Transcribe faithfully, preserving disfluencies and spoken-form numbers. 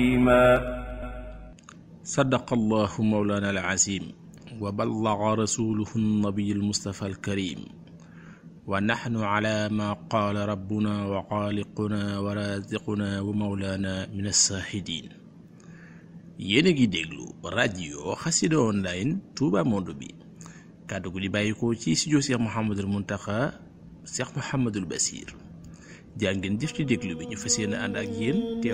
صدق الله مولانا العظيم وبلغ رسوله النبي المصطفى الكريم ونحن على ما قال ربنا وخالقنا ورازقنا ومولانا من الشاهدين. yéen a ngi déglu rajo Xassida online Touba Monde bi kàddu gu di bàyyikoo ci studio Cheikh Mouhamadul Mountakha Cheikh Mouhamadul Bassir jaa ngeen jëf ci déglu bi ñu fas yéene ànd ak yéen